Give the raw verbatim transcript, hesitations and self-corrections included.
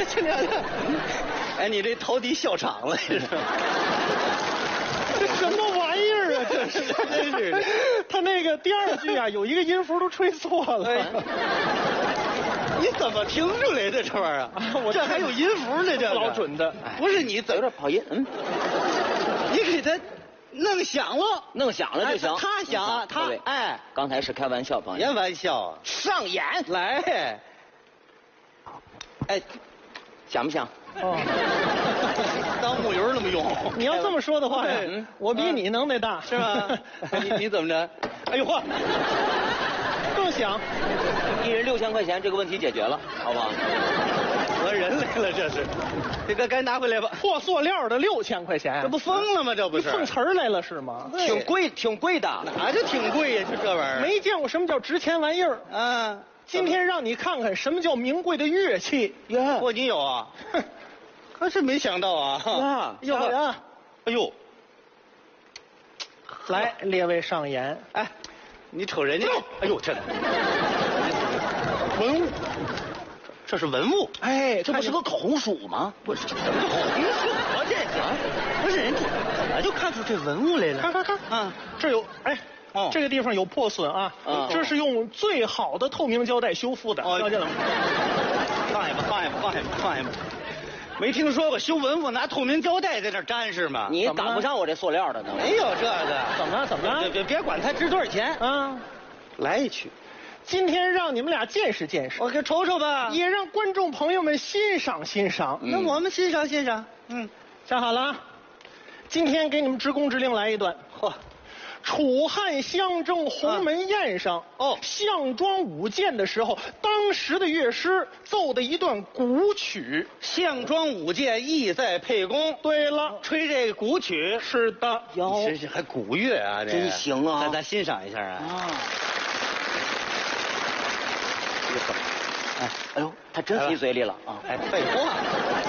去你的！ 哎，你这投敌笑场了，这是。 这什么玩意儿啊！这是， 真是的。 他那个第二句啊，有一个音符都吹错了。 哎你怎么听出来的这玩意儿啊？ 我这还有音符呢，这不老准的。 不是你怎有点跑音，嗯， 你给他弄响了， 弄响了就行。 哎他响，他对， 哎， 刚才是开玩笑，朋友。 别玩笑啊！ 上演， 来，哎， 想不想？ 哦， 当木鱼那么用。 你要这么说的话呀， 嗯我比你能耐大， 是吧？你你怎么着？哎呦嚯， 更响。 一人六千块钱，这个问题解决了，好不好？ 讹人来了，这是。这个该拿回来吧。 破塑料的六千块钱， 这不疯了吗？这不是你碰瓷儿来了是吗？ 挺贵，挺贵的。 哪就挺贵呀？就这玩意儿。 没见过什么叫值钱玩意儿。 啊， 今天让你看看什么叫名贵的乐器。 呀，嚯，你有啊？可是没想到啊！ 呀， 有人， 哎呦， 来，列位上演。 哎，你瞅人家，哎呦，这文物，这是文物。 哎，这不是个口属吗？ 不是，这红薯这个，不是人家怎么就看出这文物来了？ 看看看， 啊， 这有，哎， 哦这个地方有破损啊， 嗯这是用最好的透明胶带修复的， 哦了解了吗？ 放下吧，放下吧，放下吧，放下吧。没听说过修文物拿透明胶带在那粘是吗？ 你赶不上我这塑料的呢。 没有这个。 怎么了？怎么了？ 别别别管它值多少钱， 啊， 来一曲， 今天让你们俩见识见识， 我给瞅瞅吧。 也让观众朋友们欣赏欣赏。 那我们欣赏欣赏。嗯， 想好了啊，今天给你们职工指令来一段。 嚯， 楚汉相争鸿门宴上， 哦项庄舞剑的时候，当时的乐师奏的一段古曲。 项庄舞剑，意在沛公。 对了， 吹这个古曲， 是的， 你真是还古乐啊，这真行啊咱咱欣赏一下啊。 啊。哎，哎呦，他真飞嘴里了啊！ 哎，废话。